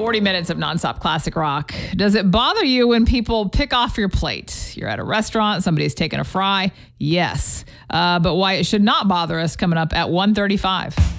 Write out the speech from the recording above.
40 minutes of nonstop classic rock. Does it bother you when people pick off your plate? You're at a restaurant, somebody's taking a fry? Yes. But why it should not bother us coming up at 1:35.